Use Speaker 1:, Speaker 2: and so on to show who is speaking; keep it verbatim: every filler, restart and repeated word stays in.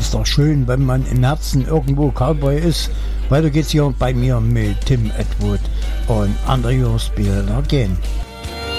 Speaker 1: ist doch schön, wenn man im Herzen irgendwo Cowboy ist. Weiter geht's hier bei mir mit Tim Atwood und Andre Spieler gehen.